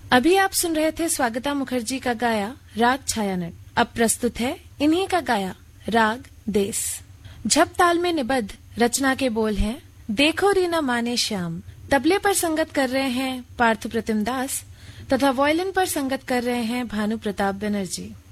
अभी आप सुन रहे थे स्वागता मुखर्जी का गाया राग छायानट। अब प्रस्तुत है इन्हीं का गाया राग देस। झप ताल में निबद्ध रचना के बोल हैं देखो री न माने श्याम। तबले पर संगत कर रहे हैं पार्थ प्रतिम दास तथा वॉयलिन पर संगत कर रहे हैं भानु प्रताप बनर्जी।